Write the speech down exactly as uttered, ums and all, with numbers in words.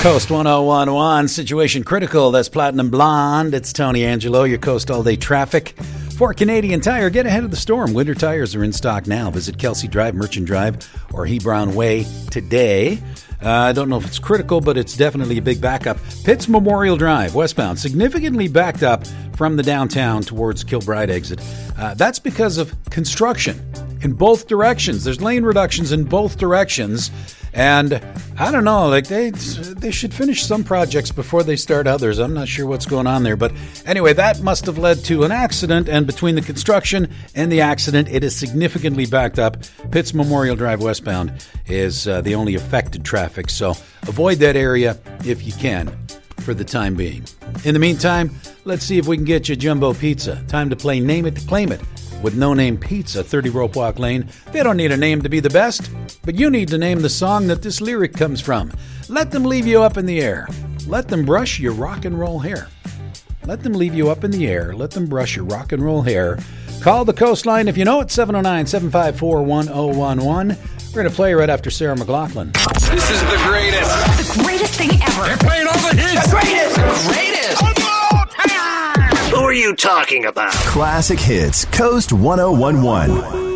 Coast one oh one one, Situation Critical. That's Platinum Blonde. It's Tony Angelo, your Coast All Day Traffic. For Canadian Tire, get ahead of the storm. Winter tires are in stock now. Visit Kelsey Drive, Merchant Drive, or Hebron Way today. Uh, I don't know if it's critical, but it's definitely a big backup. Pitts Memorial Drive, westbound, significantly backed up from the downtown towards Kilbride exit. Uh, that's because of construction in both directions. There's lane reductions in both directions. And I don't know, like they they should finish some projects before they start others. I'm not sure what's going on there. But anyway, that must have led to an accident. And between the construction and the accident, it is significantly backed up. Pitts Memorial Drive westbound is uh, the only affected traffic. So avoid that area if you can for the time being. In the meantime, let's see if we can get you Jumbo Pizza. Time to play Name It, Claim It with No Name Pizza, thirty Rope Walk Lane. They don't need a name to be the best, but you need to name the song that this lyric comes from. Let them leave you up in the air. Let them brush your rock and roll hair. Let them leave you up in the air. Let them brush your rock and roll hair. Call the Coastline if you know it, seven oh nine, seven five four, one oh one one. We're going to play right after Sarah McLachlan. This is the greatest. The greatest thing ever. They're playing all the hits. The greatest. The greatest. Of all time. Who are you talking about? Classic Hits, Coast one oh one one.